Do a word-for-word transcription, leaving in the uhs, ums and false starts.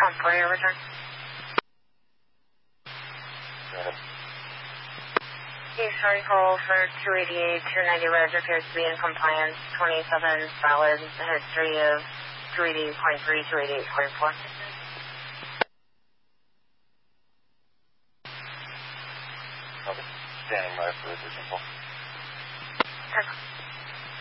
one for your return. Go ahead. Okay, sorry, call for two eighty-eight, two ninety Reg appears to be in compliance. twenty-seven valid history of two eighty-eight point three, two eighty-eight point four. Okay. Standing by for additional. Okay.